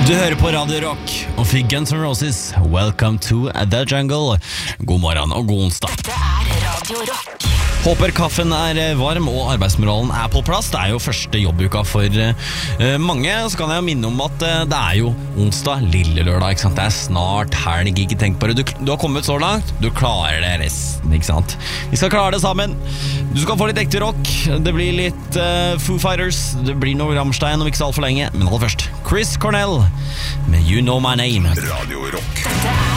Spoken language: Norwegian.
Du hører på Radio Rock og fikk Guns N' Roses Welcome to the Jungle. God morgen og god onsdag. Det Radio Rock. Håper kaffen varm og arbeidsmoralen på plass. Det jo første jobbuka for mange. Så kan jeg minne om at det jo onsdag, lille lørdag, ikke sant? Det snart helg, ikke tenk på det. Du har kommet så langt, du klarer det resten, ikke sant? Vi skal klare det sammen. Du skal få litt ekte rock. Det blir litt Foo Fighters. Det blir noe Rammstein om ikke så alt for lenge. Men aller først, Chris Cornell med You Know My Name. Radio Rock. Det